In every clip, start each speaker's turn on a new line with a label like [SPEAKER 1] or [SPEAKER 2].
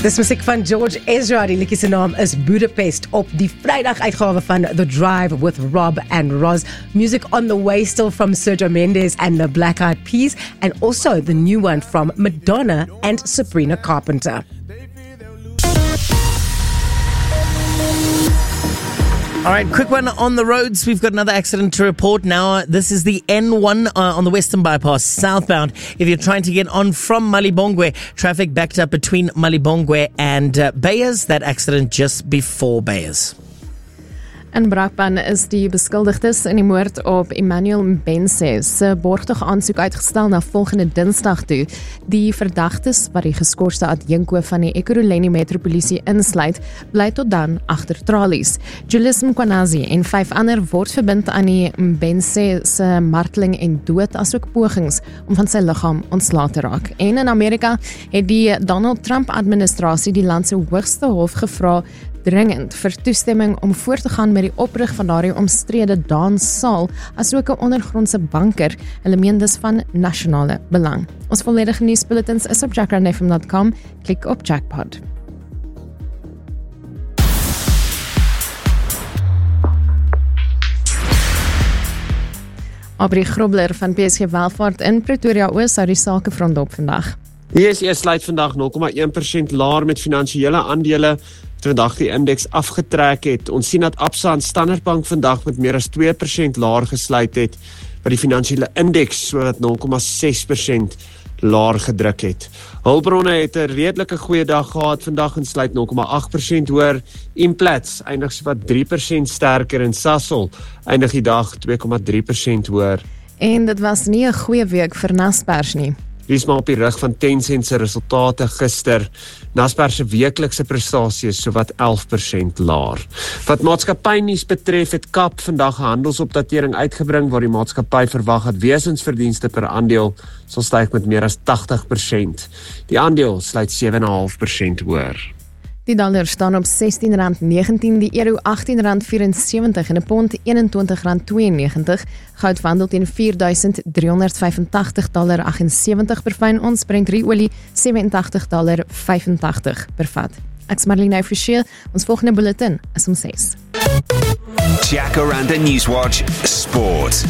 [SPEAKER 1] Dis musiek van George Ezra, die liedjie se naam is Budapest op die Vrydag uitgawe van The Drive with Rob and Roz. Music on the way still from Sergio Mendes and the Black Eyed Peas, and also the new one from Madonna and Sabrina Carpenter.
[SPEAKER 2] All right, quick one on the roads. We've got another accident to report now. This is the N1 on the Western Bypass, southbound. If you're trying to get on from Malibongwe, traffic backed up between Malibongwe and Beyers. That accident just before Beyers.
[SPEAKER 3] In Brakpan is die beskuldigdes in die moord op Emmanuel Mbense se borgtocht aansoek uitgestel na volgende Dinsdag toe. Die verdagtes wat die geskorste adjunko van die Ekurhuleni Metropolisie insluit, bly tot dan agter tralies. Julius Mkwanazi en 5 ander word verbind aan die Mbense se marteling en dood, asook pogings om van sy liggaam ontslae te raak. En in Amerika het die Donald Trump administrasie die land se hoogste hof gevra dringend vir toestemming om voort te gaan met die oprig van daardie omstrede danssaal, asook 'n ondergrondse bunker. Hulle meen dis van nasionale belang. Ons volledige nuusbulletins is op jackrandfm.com. Klik op Jackpot. Aubrey Grobler van PSG Welvaart in Pretoria Oos hou die sakefront op vandag.
[SPEAKER 4] Die JSE sluit vandag 0,1% laer met finansiële aandele, vandag die indeks afgetrek het. Ons sien dat Absa en Standard Bank vandag met meer as 2% laer gesluit het, wat die finansiële indeks sodat 0,6% laer gedruk het. Hulpbronne het 'n redelike goeie dag gehad vandag en sluit 0,8% hoër. Implats eindig so wat 3% sterker en Sasol eindig die dag 2,3% hoër.
[SPEAKER 3] En dit was nie 'n goeie week vir Naspers nie.
[SPEAKER 4] Dis maar op die rug van Tencent se resultate gister. Naspers se weeklikse prestasie is sowat 11% laer. Wat maatskappynuus betref, het KAP vandag 'n handelsopdatering uitgebring waar die maatskappy verwag dat wesensverdienste per aandeel sal styg met meer as 80%. Die aandeel sluit 7,5% hoër.
[SPEAKER 3] Die dollar staan op R16.19, die euro R18.74 en 'n pond R21.92. Goud verhandel teen $4,385.78 per fyn ons. Brent-olie $87.85 per vat. Ek's Marlene Forshey, ons volgende bulletin is om 6.
[SPEAKER 5] Jacaranda Newswatch Sport.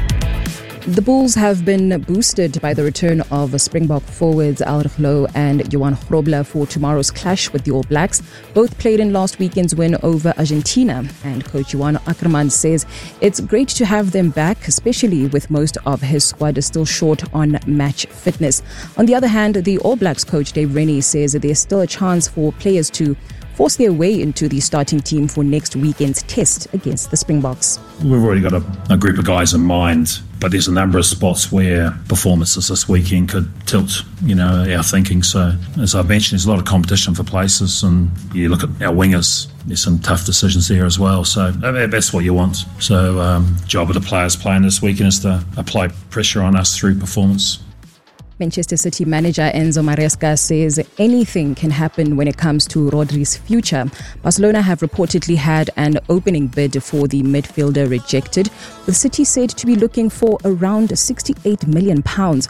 [SPEAKER 6] The Bulls have been boosted by the return of Springbok forwards Alrich Louw and Johan Grobler for tomorrow's clash with the All Blacks. Both played in last weekend's win over Argentina, and coach Johan Ackerman says it's great to have them back, especially with most of his squad still short on match fitness. On the other hand, the All Blacks coach Dave Rennie says there's still a chance for players to force their way into the starting team for next weekend's test against the Springboks.
[SPEAKER 7] We've already got a group of guys in mind, but there's a number of spots where performances this weekend could tilt, our thinking. So, as I mentioned, there's a lot of competition for places, and you look at our wingers, there's some tough decisions there as well. So, that's what you want. So, job of the players playing this weekend is to apply pressure on us through performance.
[SPEAKER 6] Manchester City manager Enzo Maresca says anything can happen when it comes to Rodri's future. Barcelona have reportedly had an opening bid for the midfielder rejected, with City said to be looking for around £68 million.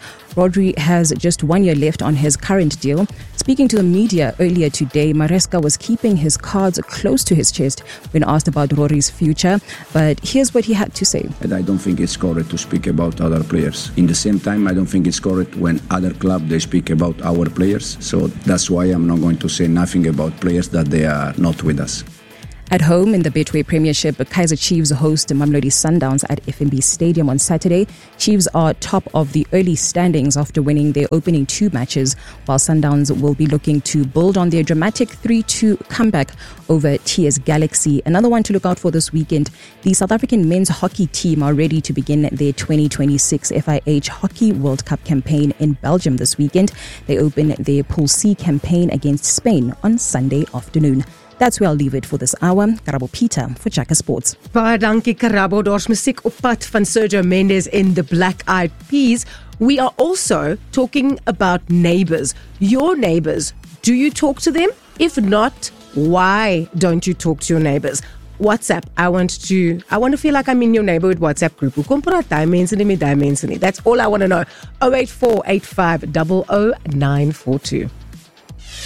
[SPEAKER 6] Rodri has just 1 year left on his current deal. Speaking to the media earlier today, Maresca was keeping his cards close to his chest when asked about Rodri's future, but here's what he had to say.
[SPEAKER 8] And I don't think it's correct to speak about other players. In the same time, I don't think it's correct when other clubs, they speak about our players. So that's why I'm not going to say nothing about players that they are not with us.
[SPEAKER 6] At home in the Betway Premiership, Kaizer Chiefs host Mamelodi Sundowns at FNB Stadium on Saturday. Chiefs are top of the early standings after winning their opening 2 matches, while Sundowns will be looking to build on their dramatic 3-2 comeback over TS Galaxy. Another one to look out for this weekend, the South African men's hockey team are ready to begin their 2026 FIH Hockey World Cup campaign in Belgium this weekend. They open their Pool C campaign against Spain on Sunday afternoon. That's where I'll leave it for this hour. Karabo Peter for Jacka Sports.
[SPEAKER 1] Baie dankie Karabo, daar's musiek op pad van Sergio Mendes in the Black Eyed Peas. We are also talking about neighbors. Your neighbors, do you talk to them? If not, why don't you talk to your neighbors? WhatsApp, I want to feel like I'm in your neighborhood WhatsApp group. Hoekom praat daai mense nie met daai mense nie? That's all I want to know. 08485 00942.